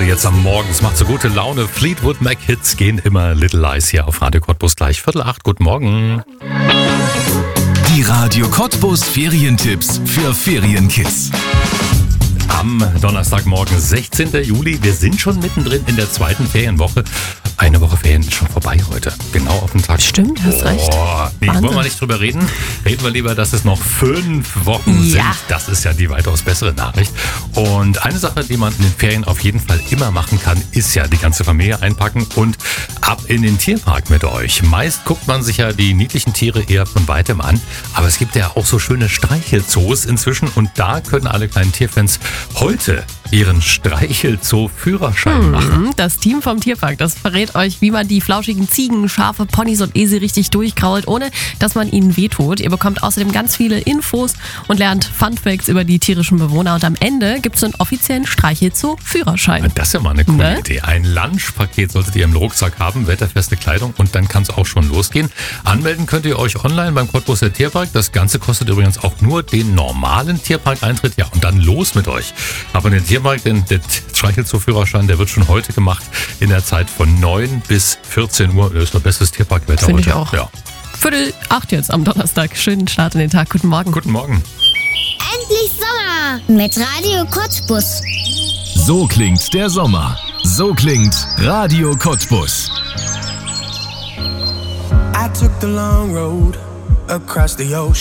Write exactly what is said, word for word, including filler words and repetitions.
jetzt am Morgen. Es macht so gute Laune. Fleetwood Mac Hits gehen immer Little Lies hier auf Radio Cottbus gleich. Viertel acht, guten Morgen. Die Radio Cottbus Ferientipps für Ferienkids. Am Donnerstagmorgen, sechzehnten Juli. Wir sind schon mittendrin in der zweiten Ferienwoche. Eine Woche Ferien ist schon vorbei heute. Genau auf den Tag. Stimmt, hast recht. Oh, nee, wollen wir nicht drüber reden? Reden wir lieber, dass es noch fünf Wochen Ja. sind. Das ist ja die weitaus bessere Nachricht. Und eine Sache, die man in den Ferien auf jeden Fall immer machen kann, ist ja die ganze Familie einpacken und ab in den Tierpark mit euch. Meist guckt man sich ja die niedlichen Tiere eher von weitem an. Aber es gibt ja auch so schöne Streichelzoos inzwischen. Und da können alle kleinen Tierfans heute ihren Streichelzoo-Führerschein machen. Mhm, das Team vom Tierpark, das verrät euch, wie man die flauschigen Ziegen, Schafe, Ponys und Esel richtig durchkrault, ohne dass man ihnen wehtut. Ihr bekommt außerdem ganz viele Infos und lernt Funfacts über die tierischen Bewohner. Und am Ende gibt es einen offiziellen Streichelzoo-Führerschein. Das ist ja mal eine coole Ne? Idee. Ein Lunchpaket solltet ihr im Rucksack haben, wetterfeste Kleidung und dann kann es auch schon losgehen. Anmelden könnt ihr euch online beim Cottbuser Tierpark. Das Ganze kostet übrigens auch nur den normalen Tierparkeintritt. Ja, und dann los mit euch. Aber den Tierpark, den, der Streichelzoo-Führerschein, der wird schon heute gemacht in der Zeit von neun bis vierzehn Uhr. Das ist doch bestes Tierparkwetter Finde heute. ich auch. Ja. Viertel acht jetzt am Donnerstag. Schönen Start in den Tag. Guten Morgen. Guten Morgen. Endlich Sommer mit Radio Cottbus. So klingt der Sommer. So klingt Radio Cottbus. I took the long road across the ocean.